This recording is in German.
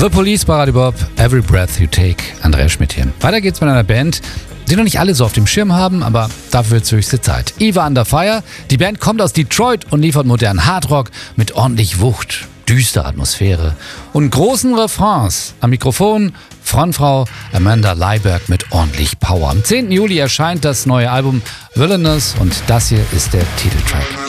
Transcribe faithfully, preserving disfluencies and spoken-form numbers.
The Police bei Radio Bob, Every Breath You Take, Andreas Schmidt hier. Weiter geht's mit einer Band, die noch nicht alle so auf dem Schirm haben, aber dafür wird's höchste Zeit. Eva Under Fire, die Band kommt aus Detroit und liefert modernen Hardrock mit ordentlich Wucht, düsterer Atmosphäre und großen Refrains. Am Mikrofon Frontfrau Amanda Leiberg mit ordentlich Power. Am zehnten Juli erscheint das neue Album Villainous und das hier ist der Titeltrack.